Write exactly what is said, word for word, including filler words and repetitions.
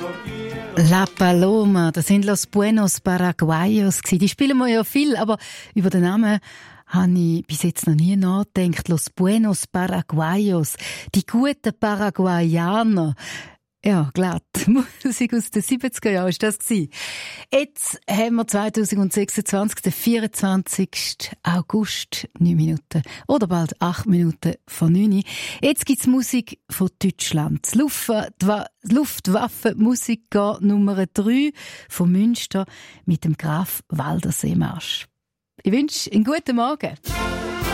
La Paloma, das sind Los Buenos Paraguayos. Die spielen wir ja viel, aber über den Namen habe ich bis jetzt noch nie nachgedacht. Los Buenos Paraguayos, die guten Paraguayaner. Ja, glatt. Musik aus den siebziger Jahren ist das gewesen. Jetzt haben wir zwanzig sechsundzwanzig, den vierundzwanzigsten August, neun Minuten. Oder bald acht Minuten vor neun. Jetzt gibt's Musik von Deutschland. Das Luftwa- Luftwaffenmusiker Nummer drei von Münster mit dem Graf Waldersee Marsch. Ich wünsche einen guten Morgen.